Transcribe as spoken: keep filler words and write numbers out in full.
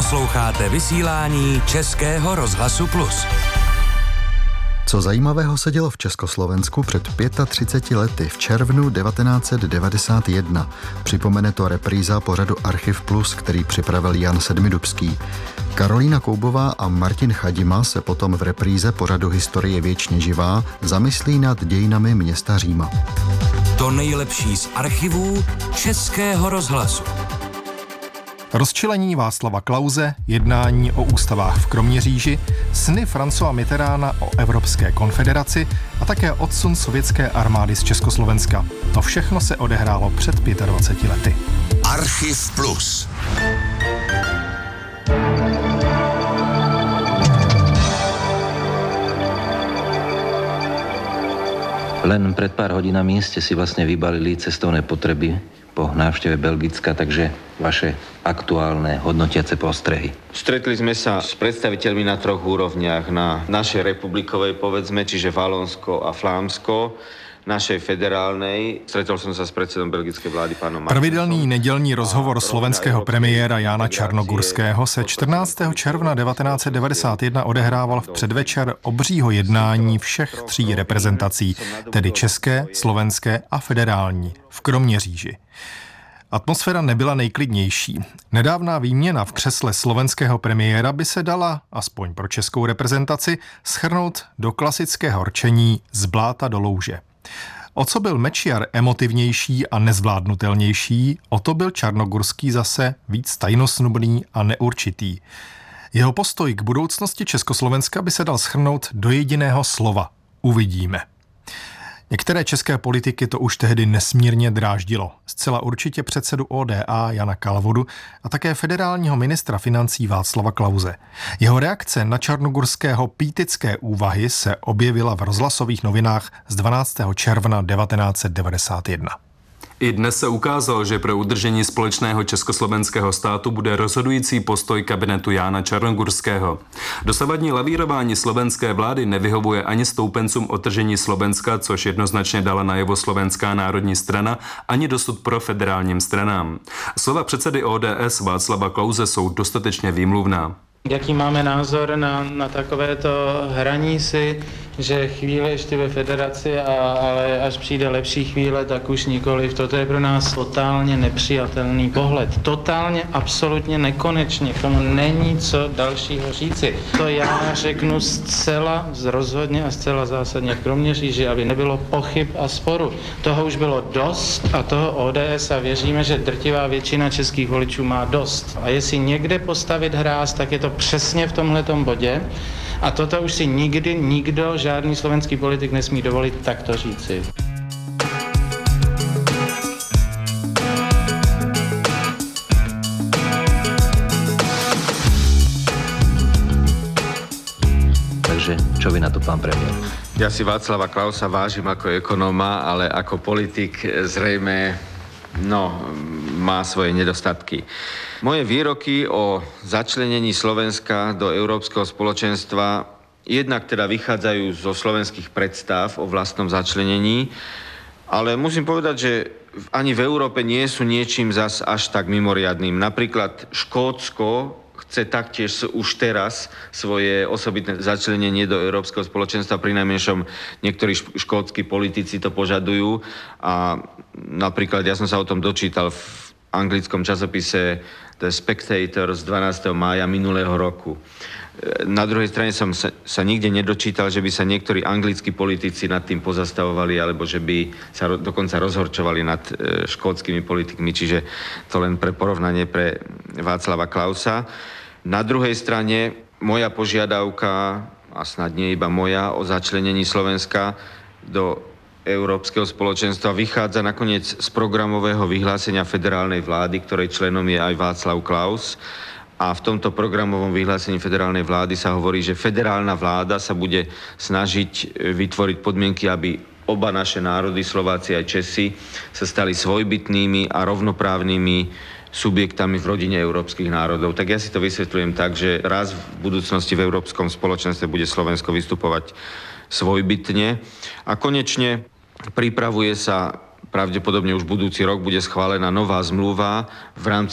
Posloucháte vysílání Českého rozhlasu Plus. Co zajímavého se dělo v Československu před třiceti pěti lety v červnu devatenáct set devadesát jedna. Připomene to repríza pořadu Archiv Plus, který připravil Jan Sedmidubský. Karolína Koubová a Martin Chadima se potom v repríze pořadu Historie věčně živá zamyslí nad dějinami města Říma. To nejlepší z archivů Českého rozhlasu. Rozčilení Václava Klause, jednání o ústavách v Kroměříži, sny Françoise Mitterranda o Evropské konfederaci a také odsun sovětské armády z Československa. To všechno se odehrálo před dvaceti pěti lety. Archiv Plus. Len pred pár hodinami ste si vlastne vybalili cestovné potreby po návšteve Belgicka, takže vaše aktuálne hodnotiace postrehy. Stretli sme sa s predstaviteľmi na troch úrovniach. Na našej republikovej, povedzme, čiže Valonsko a Flámsko, našej federálnej. Stretol som sa s predsedom belgickej vlády pánom Martinsom. Pravidelný nedělní rozhovor slovenského premiéra Jána Čarnogurského se čtrnáctého června devatenáct set devadesát jedna odehrával v předvečer obřího jednání všech tří reprezentací, tedy české, slovenské a federální, v Kroměříži. Atmosféra nebyla nejklidnější. Nedávná výměna v křesle slovenského premiéra by se dala, aspoň pro českou reprezentaci, shrnout do klasického rčení z bláta do louže. O co byl Mečiar emotivnější a nezvládnutelnější, o to byl Čarnogurský zase víc tajnosnubný a neurčitý. Jeho postoj k budoucnosti Československa by se dal shrnout do jediného slova. Uvidíme. Některé české politiky to už tehdy nesmírně dráždilo. Zcela určitě předsedu O D A Jana Kalvodu a také federálního ministra financí Václava Klause. Jeho reakce na Čarnogurského pítické úvahy se objevila v rozhlasových novinách z dvanáctého června devatenáct set devadesát jedna. I dnes se ukázalo, že pro udržení společného československého státu bude rozhodující postoj kabinetu Jána Čarnogurského. Dosavadní lavírování slovenské vlády nevyhovuje ani stoupencům odtržení Slovenska, což jednoznačně dala najevo Slovenská národní strana, ani dosud pro federálním stranám. Slova předsedy O D S Václava Klause jsou dostatečně výmluvná. Jaký máme názor na, na takovéto hraní si, že chvíli ještě ve federaci, a, ale až přijde lepší chvíle, tak už nikoliv. Toto je pro nás totálně nepřijatelný pohled. Totálně, absolutně nekonečně. K tomu není co dalšího říci. To já řeknu zcela rozhodně a zcela zásadně v Kroměříži, aby nebylo pochyb a sporu. Toho už bylo dost a toho O D S a věříme, že drtivá většina českých voličů má dost. A jestli někde postavit hráz, tak je to přesně v tomhletom bodě. A toto už si nikdy nikdo, žádný slovenský politik nesmí dovolit takto říci. Takže čo vy na to, pán premiér? Ja si Václava Klausa vážim ako ekonóma, ale ako politik zrejme no, má svoje nedostatky. Moje výroky o začlenení Slovenska do Európskeho spoločenstva jednak teda vychádzajú zo slovenských predstav o vlastnom začlenení, ale musím povedať, že ani v Európe nie sú niečím zas až tak mimoriadnym. Napríklad Škótsko chce taktiež už teraz svoje osobitné začlenenie do Európskeho spoločenstva, prinajmenšom niektorí škótski politici to požadujú a napríklad ja som sa o tom dočítal v anglickom časopise The Spectator z dvanásteho mája minulého roku. Na druhej strane som sa, sa nikde nedočítal, že by sa niektorí anglickí politici nad tým pozastavovali alebo že by sa ro, dokonca rozhorčovali nad e, škótskymi politikmi, čiže to len pre porovnanie pre Václava Klausa. Na druhej strane moja požiadavka, a snad nie iba moja, o začlenení Slovenska do Európskeho spoločenstva vychádza nakoniec z programového vyhlásenia federálnej vlády, ktorej členom je aj Václav Klaus. A v tomto programovom vyhlásení federálnej vlády sa hovorí, že federálna vláda sa bude snažiť vytvoriť podmienky, aby oba naše národy, Slováci aj Česi, sa stali svojbytnými a rovnoprávnymi subjektami v rodine európskych národov. Tak ja si to vysvetľujem tak, že raz v budúcnosti v Európskom spoločenstve bude Slovensko vystupovať svojbytne. A konečne pripravuje sa, pravdepodobne už budúci rok bude schválená nová zmluva, v rámci